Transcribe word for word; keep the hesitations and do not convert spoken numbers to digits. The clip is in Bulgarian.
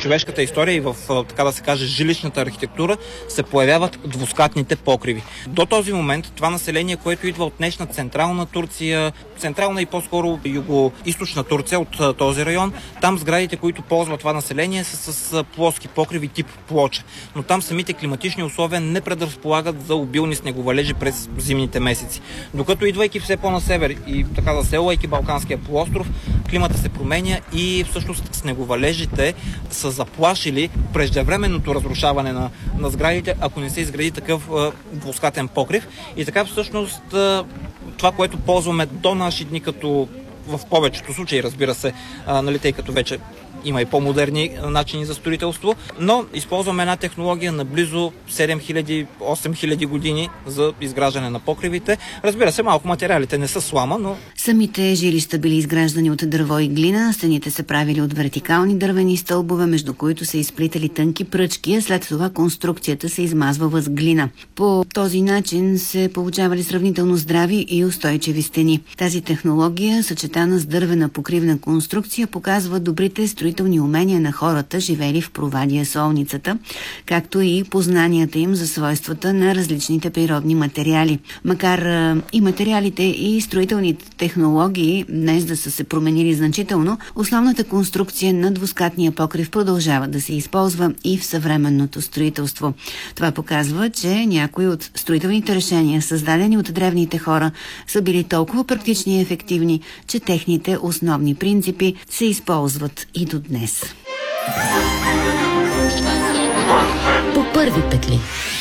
човешката история и в, така да се каже, жилищната архитектура се появяват двускатните покриви. До този момент това население, което идва от днешна централна Турция, централна и по-скоро юго-източна Турция, от този район, там сградите, които ползват това население, са с плоски покриви тип плоча. Но там самите климатични условия не предразполагат за обилни снеговалежи през зимните месеци. Докато идвайки все по-на север и така заселвайки Балканския полуостров, климата се променя и всъщност снеговалежите са заплашили преждевременното разрушаване на, на сградите, ако не се изгради такъв а, двускатен покрив. И така всъщност а, това, което ползваме до наши дни, като в повечето случаи, разбира се, а, нали, тъй като вече има и по-модерни начини за строителство, но използваме една технология на близо седем хиляди до осем хиляди години за изграждане на покривите. Разбира се, малко материалите не са слама, но... Самите жилища били изграждани от дърво и глина, стените са правили от вертикални дървени стълбове, между които са изплитали тънки пръчки, а след това конструкцията се измазвала с глина. По този начин се получавали сравнително здрави и устойчиви стени. Тази технология, съчетана с дървена покривна конструкция, показва добрите строителни умения на хората, живели в Провадия Солницата, както и познанията им за свойствата на различните природни материали. Макар а, и материалите и строителните технологии днес да са се променили значително, основната конструкция на двускатния покрив продължава да се използва и в съвременното строителство. Това показва, че някои от строителните решения, създадени от древните хора, са били толкова практични и ефективни, че техните основни принципи се използват и до днес. По първи петли.